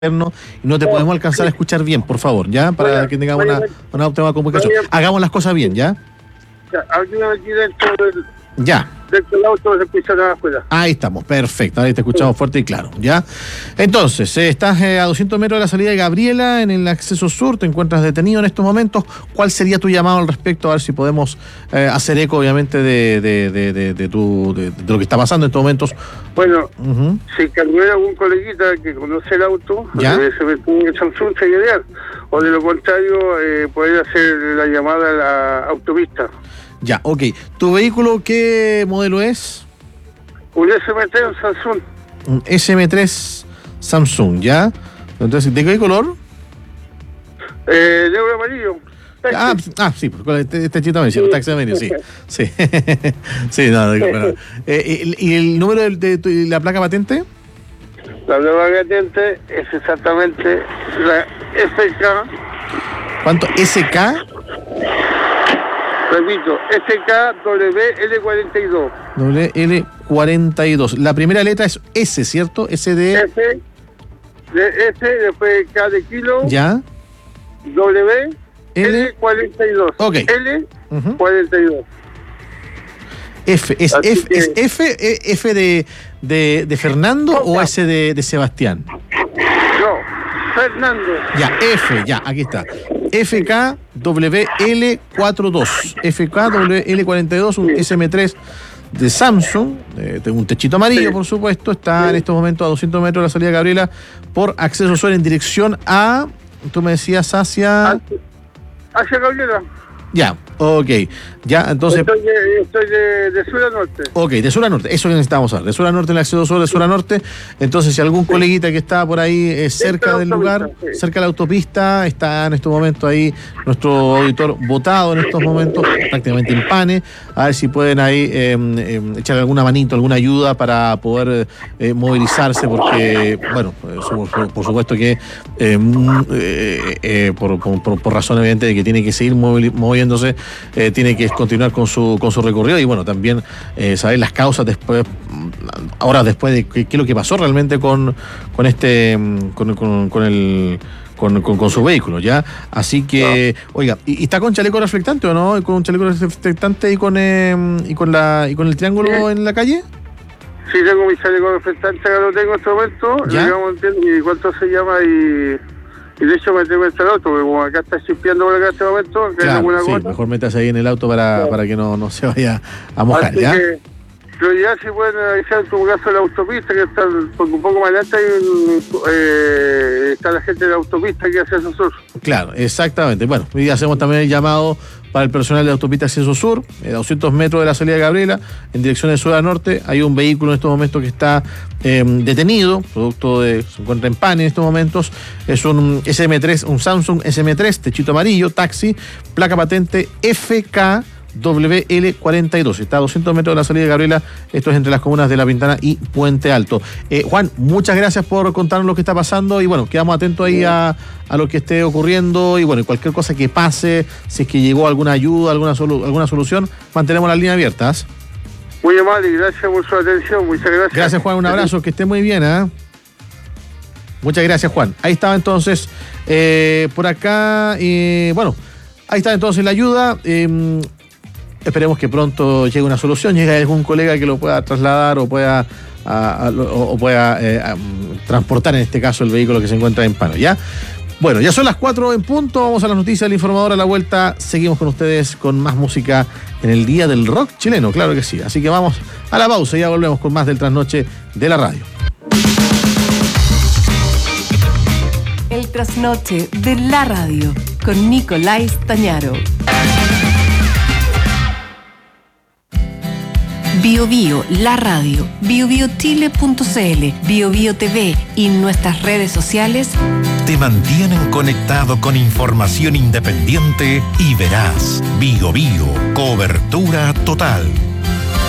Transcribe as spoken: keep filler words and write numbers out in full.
y no te podemos alcanzar a escuchar bien, por favor, ¿ya? Para bueno, que tengamos una, una óptima comunicación. Bueno, hagamos las cosas bien, ¿ya? Ya, aquí dentro del... Ya. Dentro del auto se escucha nada afuera. Ahí estamos, perfecto, ahí te escuchamos sí. Fuerte y claro, ¿ya? Entonces, eh, estás eh, a doscientos metros de la salida de Gabriela, en el acceso sur, te encuentras detenido en estos momentos. ¿Cuál sería tu llamado al respecto? A ver si podemos eh, hacer eco, obviamente, de, de, de, de, de, tu, de, de lo que está pasando en estos momentos. Bueno, uh-huh. si cargara algún coleguita que conoce el auto, ¿ya? Se me ponga el Samsung, sería ideal. O de lo contrario, eh, poder hacer la llamada a la autopista. Ya, ok. ¿Tu vehículo qué modelo es? Un S M tres, un Samsung. Un S M tres Samsung, ¿ya? Entonces, ¿de qué color? Eh, negro amarillo. Ah, ah, sí, este, este chito me dice, taxi amarillo, sí. Sí, sí, no, bueno. Eh, ¿Y el número de, de, de la placa patente? La nueva patente es exactamente la F K. ¿Cuánto? ¿S K? Repito, S K W L cuarenta y dos. W L cuarenta y dos. La primera letra es S, ¿cierto? S de... S, de S, después K de kilo. Ya. W, L, L cuarenta y dos. Ok. L, uh-huh. cuarenta y dos. F, ¿es Así F, que... es F, F de, de, de Fernando o no. S de, de Sebastián? No, Fernando. Ya, F, ya, aquí está. F K W L cuarenta y dos. F K W L cuarenta y dos, un sí. S M tres de Samsung, eh, un techito amarillo, sí. por supuesto. Está sí. en estos momentos a doscientos metros de la salida de Gabriela por acceso sur en dirección a, tú me decías, hacia... Hacia Gabriela. Ya, ok. Ya, entonces... Estoy de, estoy de, de sur a norte. Ok, de sur a norte, eso que necesitamos saber. De sur a norte, en el acceso sur, de sur a norte. Entonces, si algún sí. coleguita que está por ahí eh, cerca del lugar, sí. cerca de la autopista, está en estos momentos ahí nuestro auditor botado en estos momentos, prácticamente en pane, a ver si pueden ahí eh, eh, echar alguna manito, alguna ayuda para poder eh, movilizarse, porque, bueno, por, por supuesto que eh, eh, eh, por, por, por razón evidente de que tiene que seguir movil, moviéndose, eh, tiene que continuar con su con su recorrido y bueno, también eh, saber las causas después, ahora después de qué, qué es lo que pasó realmente con, con este, con, con, con el con, con, con su vehículo, ¿ya? Así que, no. oiga, ¿y, ¿y está con chaleco reflectante o no? ¿Con un chaleco reflectante y con eh, y con la y con el triángulo sí. en la calle? Sí, tengo mi chaleco reflectante, acá lo tengo en este momento, digamos, y cuánto se llama y... Y de hecho me tengo que estar el auto, porque como acá está chispeando por acá en este momento, que claro, hay alguna sí, gota. Mejor métase ahí en el auto para, claro. para que no, no se vaya a mojar, así ¿ya? Que, pero ya si pueden avisar en tu caso la autopista, que está porque un poco más adelante hay, eh, está la gente de la autopista que hace Acceso Sur. Claro, exactamente. Bueno, hoy hacemos también el llamado para el personal de autopista Acceso Sur, a doscientos metros de la salida de Gabriela, en dirección de sur a norte. Hay un vehículo en estos momentos que está eh, detenido, producto de, se encuentra en pan en estos momentos. Es un S M tres, un Samsung S M tres, techito amarillo, taxi, placa patente F K W L cuarenta y dos. Está a doscientos metros de la salida de Gabriela. Esto es entre las comunas de La Pintana y Puente Alto. Eh, Juan, muchas gracias por contarnos lo que está pasando y bueno, quedamos atentos ahí a, a lo que esté ocurriendo y bueno, cualquier cosa que pase, si es que llegó alguna ayuda, alguna, solu- alguna solución, mantenemos las líneas abiertas. Muy amable, gracias por su atención, muchas gracias. Gracias, Juan, un abrazo, que esté muy bien, ¿eh? Muchas gracias, Juan. Ahí estaba entonces, eh, por acá, eh, bueno, ahí está entonces la ayuda. Eh, Esperemos que pronto llegue una solución, llegue algún colega que lo pueda trasladar o pueda, a, a, o, o pueda eh, a, transportar en este caso el vehículo que se encuentra en paro, ¿ya? Bueno, ya son las cuatro en punto, vamos a las noticias del informador a la vuelta, seguimos con ustedes con más música en el Día del Rock chileno, claro que sí. Así que vamos a la pausa y ya volvemos con más del Trasnoche de la radio. El Trasnoche de la radio con Nicolás Tañaro. Bio Bio, la radio, bio bio chile punto c l, Bio Bio T V y nuestras redes sociales te mantienen conectado con información independiente y veraz. Bio Bio, cobertura total.